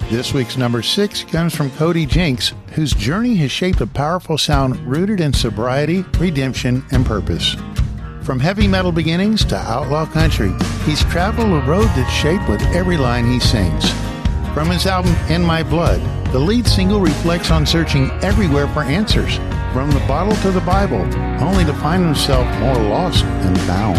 This week's number 6 comes from Cody Jinks, whose journey has shaped a powerful sound rooted in sobriety, redemption, and purpose. From heavy metal beginnings to outlaw country, he's traveled a road that's shaped with every line he sings. From his album In My Blood, the lead single reflects on searching everywhere for answers, from the bottle to the Bible, only to find himself more lost than found.